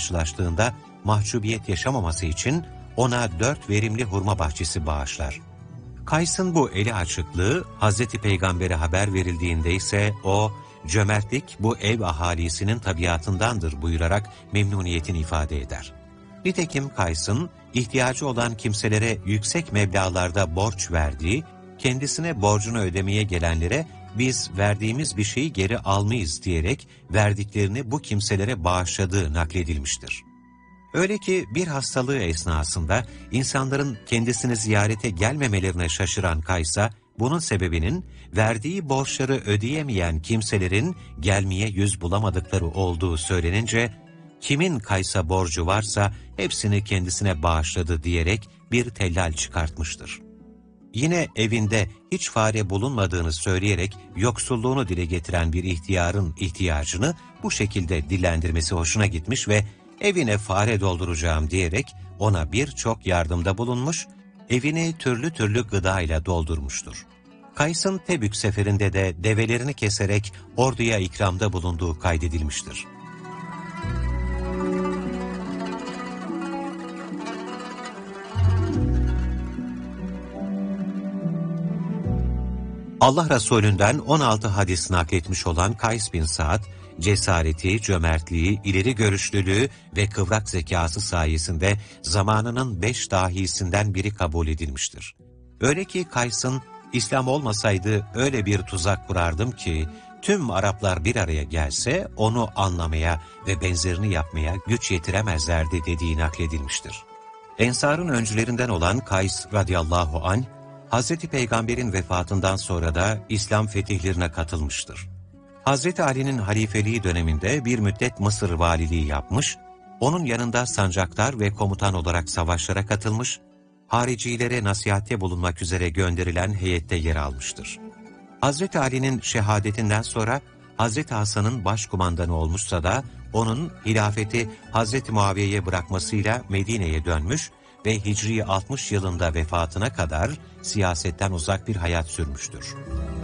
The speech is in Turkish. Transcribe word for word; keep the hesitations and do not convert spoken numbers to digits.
karşılaştığında mahcubiyet yaşamaması için ona dört verimli hurma bahçesi bağışlar. Kays'ın bu eli açıklığı Hazreti Peygamber'e haber verildiğinde ise o, cömertlik bu ev ahalisinin tabiatındandır buyurarak memnuniyetini ifade eder. Nitekim Kays'ın ihtiyacı olan kimselere yüksek meblağlarda borç verdiği, kendisine borcunu ödemeye gelenlere biz verdiğimiz bir şeyi geri almayız diyerek verdiklerini bu kimselere bağışladığı nakledilmiştir. Öyle ki bir hastalığı esnasında insanların kendisini ziyarete gelmemelerine şaşıran Kays'a, bunun sebebinin verdiği borçları ödeyemeyen kimselerin gelmeye yüz bulamadıkları olduğu söylenince, kimin Kays'a borcu varsa hepsini kendisine bağışladı diyerek bir tellal çıkartmıştır. Yine evinde hiç fare bulunmadığını söyleyerek yoksulluğunu dile getiren bir ihtiyarın ihtiyacını bu şekilde dillendirmesi hoşuna gitmiş ve evine fare dolduracağım diyerek ona birçok yardımda bulunmuş, evini türlü türlü gıdayla doldurmuştur. Kays'ın Tebük seferinde de develerini keserek orduya ikramda bulunduğu kaydedilmiştir. Allah Resulü'nden on altı hadis nakletmiş olan Kays bin Sa'd, cesareti, cömertliği, ileri görüşlülüğü ve kıvrak zekası sayesinde zamanının beş dahisinden biri kabul edilmiştir. Öyle ki Kays'ın, İslam olmasaydı öyle bir tuzak kurardım ki, tüm Araplar bir araya gelse onu anlamaya ve benzerini yapmaya güç yetiremezlerdi dediği nakledilmiştir. Ensar'ın öncülerinden olan Kays radıyallahu anh, Hazreti Peygamber'in vefatından sonra da İslam fetihlerine katılmıştır. Hazreti Ali'nin halifeliği döneminde bir müddet Mısır valiliği yapmış, onun yanında sancaktar ve komutan olarak savaşlara katılmış, haricilere nasihatte bulunmak üzere gönderilen heyette yer almıştır. Hazreti Ali'nin şehadetinden sonra Hazreti Hasan'ın başkumandanı olmuşsa da onun hilafeti Hazreti Muaviye'ye bırakmasıyla Medine'ye dönmüş ve Hicri altmış yılında vefatına kadar siyasetten uzak bir hayat sürmüştür.